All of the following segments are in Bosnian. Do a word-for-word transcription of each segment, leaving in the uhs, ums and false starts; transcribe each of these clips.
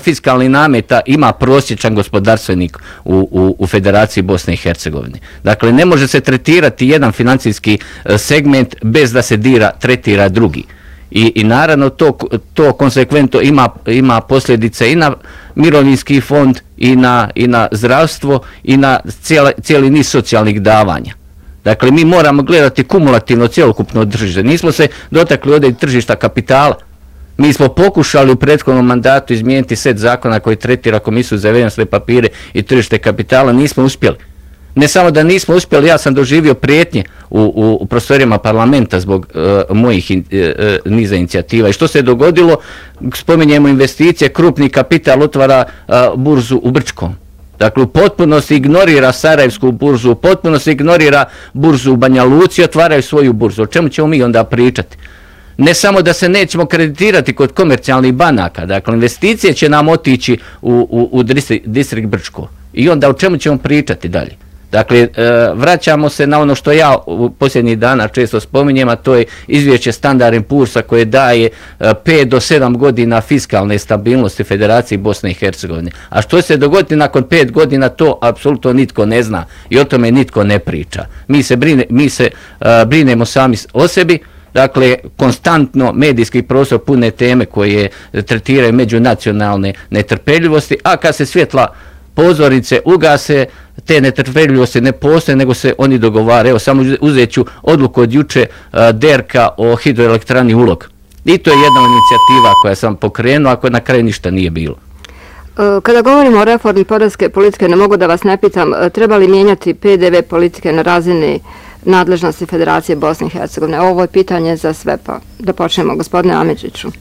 fiskalnih nameta ima prosječan gospodarstvenik u, u, u Federaciji Bosne i Hercegovine. Dakle, ne može se tretirati jedan financijski segment bez da se dira, tretira drugi. I, i naravno to, to konsekventno ima, ima posljedice i na mirovinski fond i na, i na zdravstvo i na cijeli, cijeli niz socijalnih davanja. Dakle, mi moramo gledati kumulativno cjelokupno tržište. Nismo se dotakli ovdje tržišta kapitala. Mi smo pokušali u prethodnom mandatu izmijeniti set zakona koji tretira Komisiju za vrijednosne papire i tržište kapitala, nismo uspjeli. Ne samo da nismo uspjeli, ja sam doživio prijetnje u, u, u prostorijama parlamenta zbog uh, mojih in, uh, niza inicijativa. I što se dogodilo? Spominjemo investicije, krupni kapital otvara uh, burzu u Brčkom. Dakle, u potpunosti ignorira Sarajevsku burzu, u potpunosti ignorira burzu u Banja Luci, otvaraju svoju burzu. O čemu ćemo mi onda pričati? Ne samo da se nećemo kreditirati kod komercijalnih banaka, dakle, investicije će nam otići u, u, u distrikt Brčko. I onda o čemu ćemo pričati dalje? Dakle, vraćamo se na ono što ja u posljednjih dana često spominjem, a to je izvješće Standard and Poor's koje daje pet do sedam godina fiskalne stabilnosti Federaciji Bosne i Hercegovine. A što se dogodi nakon pet godina, to apsolutno nitko ne zna i o tome nitko ne priča. Mi se, brine, mi se uh, brinemo sami o sebi. Dakle, konstantno medijski prostor pune teme koje tretiraju međunacionalne netrpeljivosti, a kad se svjetla pozornice ugase, te netrpeljivosti ne postoje, nego se oni dogovare. Evo, samo uzet ću odluku od juče uh, Derka o hidroelektrani Ulog. I to je jedna inicijativa koja sam pokrenuo, a koja na kraju ništa nije bilo. Kada govorimo o reformi poreske politike, ne mogu da vas ne pitam, treba li mijenjati P D V politike na razini nadležnosti Federacije Bosne i Hercegovine? Ovo je pitanje za sve, pa da počnemo, gospodine Amidžiću.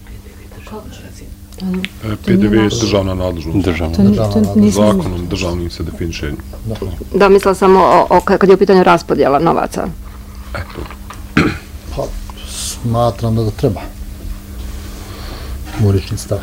P D V je državna nadležnost. Državna. Zakonom državnim se definiše. Da, mislila sam o, o, kad je u pitanju raspodjela novaca. Eto. Pa, smatram da, da treba. Murični stav.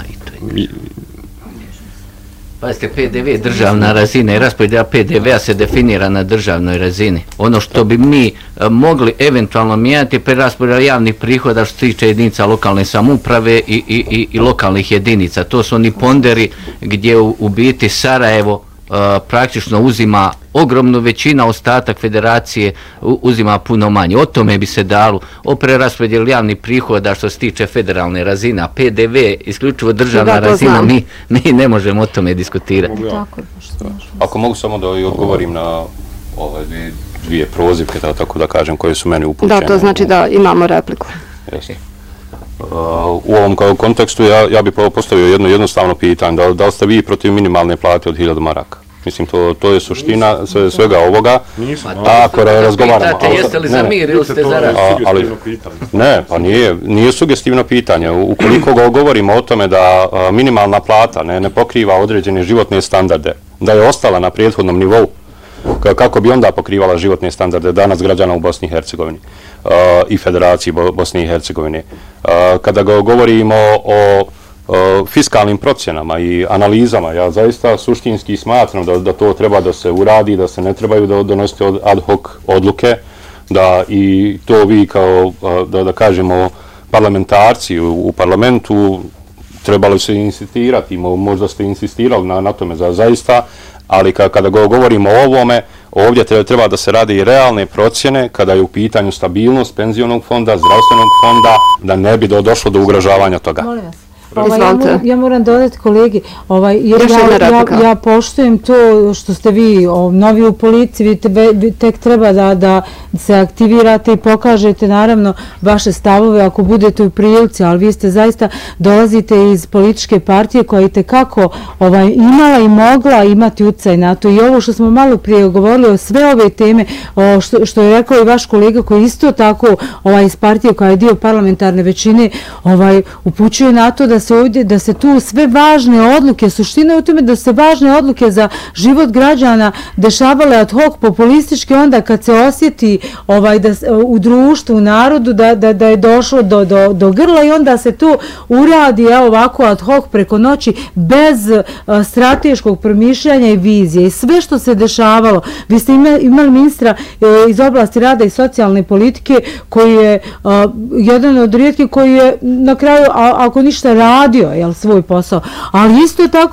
Pazite, P D V je državna razina i raspodjela P D V-a se definira na državnoj razini. Ono što bi mi mogli eventualno mijenjati je preraspodjela javnih prihoda što se tiče jedinica lokalne samouprave i, i, i, i lokalnih jedinica. To su oni ponderi gdje u, u biti Sarajevo uh, praktično uzima ogromnu većinu, ostatak federacije uzima puno manje. O tome bi se dalo, o preraspodjeli javnih prihoda što se tiče federalne razine, a P D V isključivo državna razina, mi, mi ne možemo o tome diskutirati. Tako, ako mogu samo da odgovorim na ove dvije, dvije prozivke, tako da kažem, koje su meni upućene. Da, to znači da imamo repliku. Jeste. Uh, u ovom kontekstu ja, ja bih postavio jedno jednostavno pitanje, da, da li ste vi protiv minimalne plate od hiljadu maraka? Mislim, to, to je suština sve, svega ovoga. A ako razgovaramo... Pitate, jeste li za mir ili ste za rast? Ali, ne, pa nije, nije sugestivno pitanje. Ukoliko govorimo o tome da a, minimalna plata ne, ne pokriva određene životne standarde, da je ostala na prethodnom nivou, kako bi onda pokrivala životne standarde danas građana u Bosni i Hercegovini uh, i Federaciji Bo, Bosne i Hercegovine. Uh, kada go govorimo o uh, fiskalnim procjenama i analizama, ja zaista suštinski smatram da, da to treba da se uradi, da se ne trebaju da donositi ad hoc odluke, da i to vi kao, uh, da, da kažemo, parlamentarci u, u parlamentu trebali se insistirati, možda ste insistirali na, na tome za zaista, ali kada govorimo o ovome, ovdje treba da se radi i realne procjene kada je u pitanju stabilnost penzionog fonda, zdravstvenog fonda, da ne bi do, došlo do ugražavanja toga. Molim vas. Ovaj, ja, moram, ja moram dodati kolegi, ovaj, jer ja, ja, ja poštujem to što ste vi o, novi u policiji, vi, tebe, vi tek treba da, da se aktivirate i pokažete naravno vaše stavove ako budete u prilici, ali vi ste zaista dolazite iz političke partije koja je tekako ovaj, imala i mogla imati utjecaj na to. I ovo što smo malo prije govorili o sve ove teme, o, što, što je rekao i vaš kolega koji isto tako ovaj, iz partije koja je dio parlamentarne većine, ovaj, upućuje na to da se ovdje, da se tu sve važne odluke, suština je u tome da se važne odluke za život građana dešavale ad hoc populistički onda kad se osjeti ovaj, da, u društvu, u narodu da, da, da je došlo do, do, do grla i onda se to uradi evo, ovako ad hoc preko noći bez a, strateškog promišljanja i vizije. I sve što se dešavalo, vi ste imali, imali ministra e, iz oblasti rada i socijalne politike koji je a, jedan od rijetkih koji je na kraju, a, ako ništa radio jel, svoj posao, ali isto tako